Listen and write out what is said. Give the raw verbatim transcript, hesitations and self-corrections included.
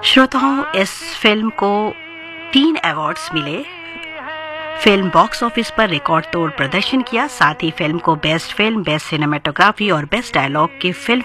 श्रोताओं, इस फिल्म को तीन अवार्ड्स मिले। फिल्म बॉक्स ऑफिस पर रिकॉर्ड तोड़ प्रदर्शन किया। साथ ही फिल्म को बेस्ट फिल्म, बेस्ट सिनेमेटोग्राफी और बेस्ट डायलॉग के फिल्म